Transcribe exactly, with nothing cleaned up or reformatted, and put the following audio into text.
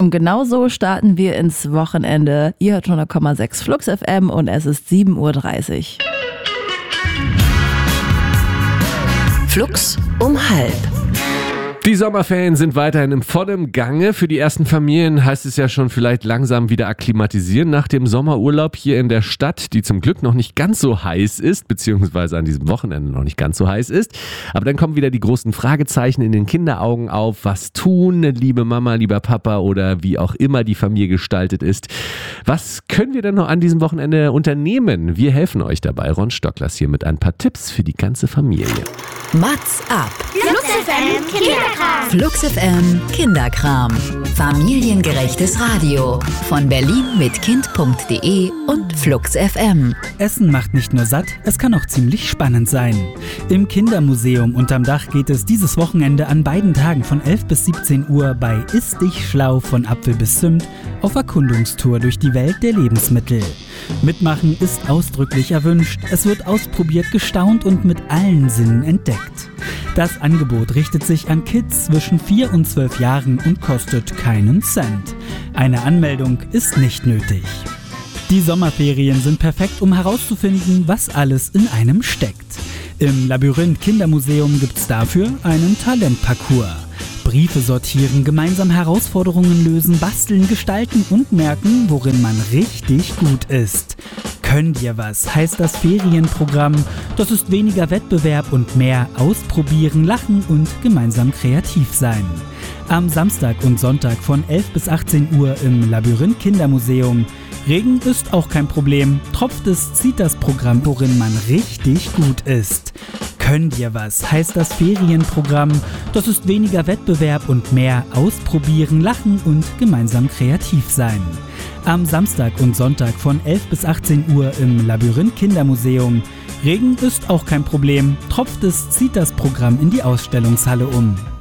Und genau so starten wir ins Wochenende. Ihr hört hundert Komma sechs Flux F M und es ist sieben Uhr dreißig. Flux um halb. Die Sommerferien sind weiterhin im vollen Gange. Für die ersten Familien heißt es ja schon vielleicht langsam wieder akklimatisieren nach dem Sommerurlaub hier in der Stadt, die zum Glück noch nicht ganz so heiß ist, beziehungsweise an diesem Wochenende noch nicht ganz so heiß ist. Aber dann kommen wieder die großen Fragezeichen in den Kinderaugen auf. Was tun, liebe Mama, lieber Papa oder wie auch immer die Familie gestaltet ist? Was können wir denn noch an diesem Wochenende unternehmen? Wir helfen euch dabei. Ron Stocklers hier mit ein paar Tipps für die ganze Familie. Mats ab. Flux F M Kinderkram. Flux F M Kinderkram. Familiengerechtes Radio. Von Berlin mit Kind punkt de und Flux F M. Essen macht nicht nur satt, es kann auch ziemlich spannend sein. Im Kindermuseum unterm Dach geht es dieses Wochenende an beiden Tagen von elf bis siebzehn Uhr bei Iss dich schlau von Apfel bis Zimt auf Erkundungstour durch die Welt der Lebensmittel. Mitmachen ist ausdrücklich erwünscht. Es wird ausprobiert, gestaunt und mit allen Sinnen entdeckt. Das Angebot richtet sich an Kids zwischen vier und zwölf Jahren und kostet keinen Cent. Eine Anmeldung ist nicht nötig. Die Sommerferien sind perfekt, um herauszufinden, was alles in einem steckt. Im Labyrinth Kindermuseum gibt's dafür einen Talentparcours. Briefe sortieren, gemeinsam Herausforderungen lösen, basteln, gestalten und merken, worin man richtig gut ist. Könnt ihr was, heißt das Ferienprogramm. Das ist weniger Wettbewerb und mehr ausprobieren, lachen und gemeinsam kreativ sein. Am Samstag und Sonntag von elf bis achtzehn Uhr im Labyrinth Kindermuseum. Regen ist auch kein Problem. Tropft es, zieht das Programm, worin man richtig gut ist. Könnt ihr was, heißt das Ferienprogramm. Das ist weniger Wettbewerb und mehr ausprobieren, lachen und gemeinsam kreativ sein. Am Samstag und Sonntag von elf bis achtzehn Uhr im Labyrinth Kindermuseum. Regen ist auch kein Problem. Tropft es, zieht das Programm in die Ausstellungshalle um.